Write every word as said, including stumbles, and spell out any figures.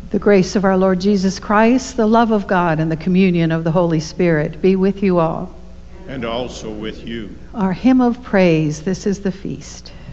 The grace of our Lord Jesus Christ, the love of God, and the communion of the Holy Spirit be with you all. And also with you. Our hymn of praise, This is the Feast.